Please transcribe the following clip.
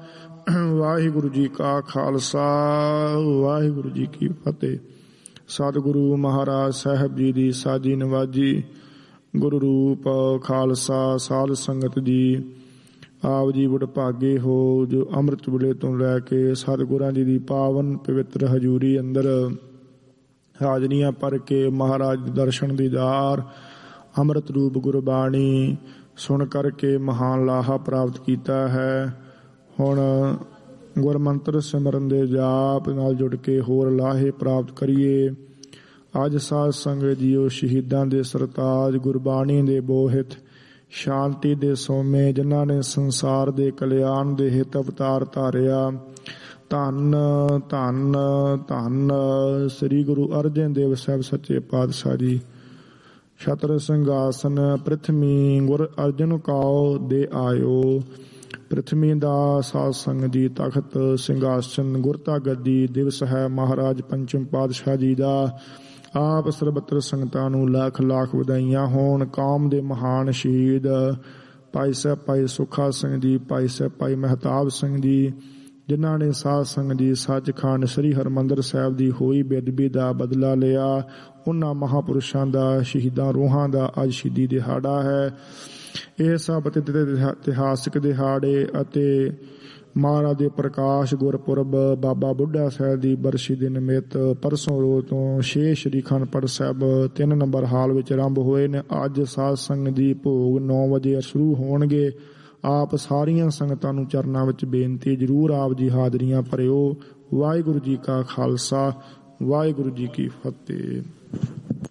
ਵਾਹਿਗੁਰੂ ਜੀ ਕਾ ਖਾਲਸਾ ਵਾਹਿਗੁਰੂ ਜੀ ਕੀ ਫਤਿਹ। ਸਤਿਗੁਰੂ ਮਹਾਰਾਜ ਸਾਹਿਬ ਜੀ ਦੀ ਸਾਜੀ ਨਵਾਜੀ। ਗੁਰੂ ਰੂਪ ਖਾਲਸਾ ਸਾਧ ਸੰਗਤ ਜੀ, ਆਪ ਜੀ ਵਡਭਾਗੇ ਹੋ ਜੋ ਅੰਮ੍ਰਿਤ ਵੇਲੇ ਤੋਂ ਲੈ ਕੇ ਸਤਿਗੁਰਾਂ ਜੀ ਦੀ ਪਾਵਨ ਪਵਿੱਤਰ ਹਜ਼ੂਰੀ ਅੰਦਰ ਹਾਜ਼ਰੀਆਂ ਭਰ ਕੇ ਮਹਾਰਾਜ ਦੇ ਦਰਸ਼ਨ ਦੀਦਾਰ ਅੰਮ੍ਰਿਤ ਰੂਪ ਗੁਰਬਾਣੀ ਸੁਣ ਕਰਕੇ ਮਹਾਨ ਲਾਹਾ ਪ੍ਰਾਪਤ ਕੀਤਾ ਹੈ। ਹੁਣ ਗੁਰਮੰਤਰ ਸਿਮਰਨ ਦੇ ਜਾਪ ਨਾਲ ਜੁੜ ਕੇ ਹੋਰ ਲਾਹੇ ਪ੍ਰਾਪਤ ਕਰੀਏ। ਅੱਜ ਸਾਧ ਸੰਗਤ ਜੀਓ, ਸ਼ਹੀਦਾਂ ਦੇ ਸਰਤਾਜ, ਗੁਰਬਾਣੀ ਦੇ ਬੋਹਿਤ, ਸ਼ਾਂਤੀ ਦੇ ਸੋਮੇ, ਜਿਨ੍ਹਾਂ ਨੇ ਸੰਸਾਰ ਦੇ ਕਲਿਆਣ ਦੇ ਹਿਤ ਅਵਤਾਰ ਧਾਰਿਆ, ਧੰਨ ਧੰਨ ਧੰਨ ਸ੍ਰੀ ਗੁਰੂ ਅਰਜਨ ਦੇਵ ਸਾਹਿਬ ਸੱਚੇ ਪਾਤਸ਼ਾਹ ਜੀ। ਛਤਰ ਸਿੰਘਾਸਨ ਪ੍ਰਿਥਵੀ ਗੁਰ ਅਰਜਨ ਕਾਉ ਦੇ ਆਇਓ। ਪ੍ਰਿਥਵੀ ਦਾ ਸਾਧ ਸੰਗਤ ਜੀ ਤਖਤ ਸਿੰਘਾਸਨ ਗੁਰਤਾ ਗੱਦੀ ਦਿਵਸ ਹੈ ਮਹਾਰਾਜ ਪੰਚਮ ਪਾਤਸ਼ਾਹ ਜੀ ਦਾ। ਆਪ ਸਰਬੱਤਰ ਸੰਗਤਾਂ ਨੂੰ ਲੱਖ ਲੱਖ ਵਧਾਈਆਂ ਹੋਣ। ਕੌਮ ਦੇ ਮਹਾਨ ਸ਼ਹੀਦ ਭਾਈ ਸਾਹਿਬ ਭਾਈ ਸੁੱਖਾ ਸਿੰਘ ਜੀ, ਭਾਈ ਸਾਹਿਬ ਭਾਈ ਮਹਿਤਾਬ ਸਿੰਘ ਜੀ, ਜਿਨ੍ਹਾਂ ਨੇ ਸਾਧ ਸੰਗਤ ਜੀ ਸੱਚਖੰਡ ਸ੍ਰੀ ਹਰਿਮੰਦਰ ਸਾਹਿਬ ਦੀ ਹੋਈ ਬੇਅਦਬੀ ਦਾ ਬਦਲਾ ਲਿਆ, ਉਹਨਾਂ ਮਹਾਂਪੁਰਸ਼ਾਂ ਦਾ, ਸ਼ਹੀਦਾਂ ਰੂਹਾਂ ਦਾ ਅੱਜ ਸ਼ਹੀਦੀ ਦਿਹਾੜਾ ਹੈ। ਇਹ ਸਭ ਇਤਿਹਾਸਿਕ ਦਿਹਾੜੇ ਅਤੇ ਮਹਾਰਾਜ ਦੇ ਪ੍ਰਕਾਸ਼ ਗੁਰਪੁਰਬ ਬਾਬਾ ਬੁੱਢਾ ਸਾਹਿਬ ਦੀ ਬਰਸੀ ਦੇ ਨਿਮਿਤ ਪਰਸੋਂ ਰੋਜ਼ ਤੋਂ 6 ਸ਼੍ਰੀ ਅਖੰਡ ਪਾਠ ਸਾਹਿਬ 3 ਨੰਬਰ ਹਾਲ ਵਿੱਚ ਆਰੰਭ ਹੋਏ ਨੇ। ਅੱਜ ਸਾਧ ਸੰਗਤ ਦੀ ਭੋਗ 9 ਵਜੇ ਸ਼ੁਰੂ ਹੋਣਗੇ। ਆਪ ਸਾਰੀਆਂ ਸੰਗਤਾਂ ਨੂੰ ਚਰਨਾਂ ਵਿੱਚ ਬੇਨਤੀ, ਜ਼ਰੂਰ ਆਪ ਜੀ ਹਾਜ਼ਰੀਆਂ ਭਰਿਓ। ਵਾਹਿਗੁਰੂ ਜੀ ਕਾ ਖਾਲਸਾ ਵਾਹਿਗੁਰੂ ਜੀ ਕੀ ਫਤਿਹ।